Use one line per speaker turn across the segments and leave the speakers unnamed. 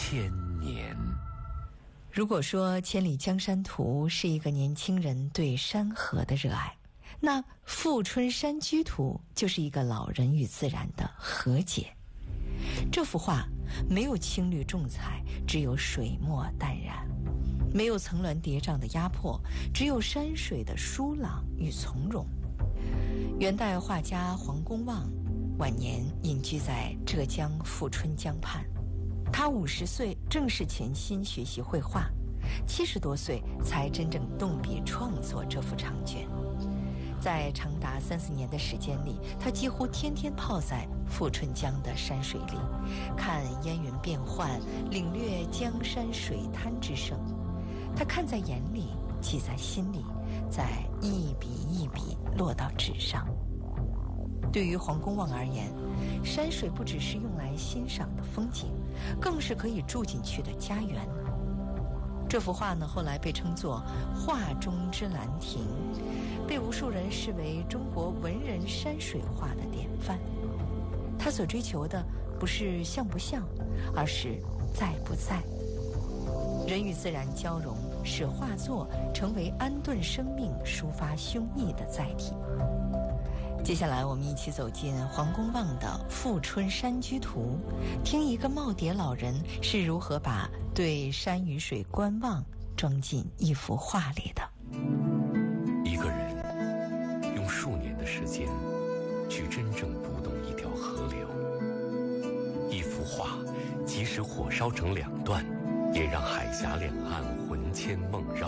千年。
如果说《千里江山图》是一个年轻人对山河的热爱，那《富春山居图》就是一个老人与自然的和解。这幅画没有青绿重彩，只有水墨淡然；没有层峦叠嶂的压迫，只有山水的疏朗与从容。元代画家黄公望晚年隐居在浙江富春江畔，他50岁正式潜心学习绘画，70多岁才真正动笔创作这幅长卷。在长达3-4年的时间里，他几乎天天泡在富春江的山水里，看烟云变幻，领略江山水滩之盛。他看在眼里，记在心里，再一笔一笔落到纸上。对于黄公望而言，山水不只是用来欣赏的风景，更是可以住进去的家园。这幅画呢，后来被称作画中之兰亭，被无数人视为中国文人山水画的典范。他所追求的不是像不像，而是在不在。人与自然交融，使画作成为安顿生命、抒发胸臆的载体。接下来我们一起走进黄公望的《富春山居图》，听一个耄耋老人是如何把对山与水观望装进一幅画里的。
一个人用数年的时间去真正读懂一条河流，一幅画即使火烧成2段，也让海峡两岸魂牵梦绕。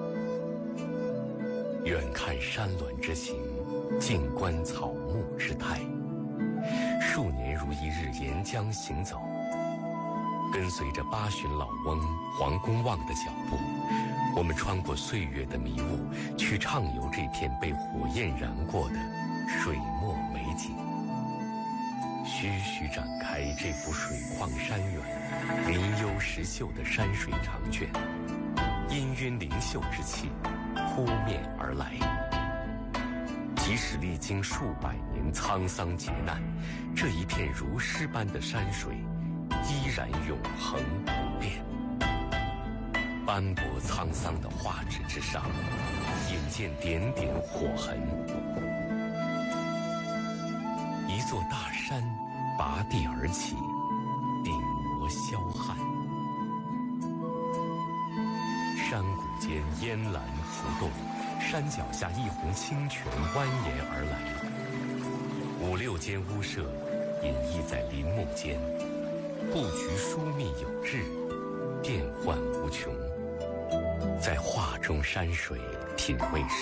远看山峦之形，近观草木之态，数年如一日沿江行走，跟随着八旬老翁黄公望的脚步，我们穿过岁月的迷雾，去畅游这片被火焰燃过的水墨美景。徐徐展开这幅水旷山远、林幽石秀的山水长卷，氤氲灵秀之气扑面而来。即使历经数百年沧桑劫难，这一片如诗般的山水依然永恒不变。斑驳沧桑的画纸之上，眼见点点火痕，一座大山拔地而起，顶膜霄汉。山谷间烟岚浮动，山脚下一泓清泉蜿蜒而来，5、6间屋舍隐逸在林木间，布局疏密有致，变幻无穷。在画中山水品味